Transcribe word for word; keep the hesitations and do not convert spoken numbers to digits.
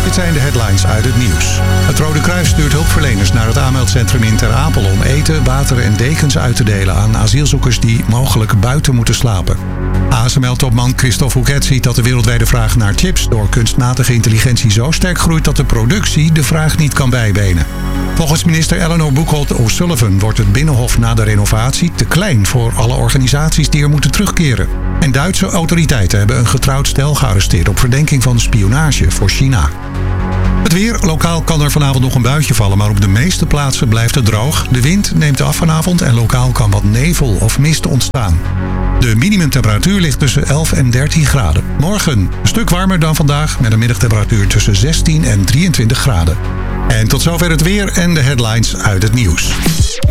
Dit zijn de headlines uit het nieuws. Het Rode Kruis stuurt hulpverleners naar het aanmeldcentrum in Ter Apel om eten, water en dekens uit te delen aan asielzoekers die mogelijk buiten moeten slapen. A S M L-topman Christophe Fouquet ziet dat de wereldwijde vraag naar chips door kunstmatige intelligentie zo sterk groeit dat de productie de vraag niet kan bijbenen. Volgens minister Eleanor Boekholt O'Sullivan wordt het Binnenhof na de renovatie te klein voor alle organisaties die er moeten terugkeren. En Duitse autoriteiten hebben een getrouwd stel gearresteerd op verdenking van spionage voor China. Het weer. Lokaal kan er vanavond nog een buitje vallen, maar op de meeste plaatsen blijft het droog. De wind neemt af vanavond en lokaal kan wat nevel of mist ontstaan. De minimumtemperatuur ligt tussen elf en dertien graden. Morgen een stuk warmer dan vandaag met een middagtemperatuur tussen zestien en drieëntwintig graden. En tot zover het weer en de headlines uit het nieuws.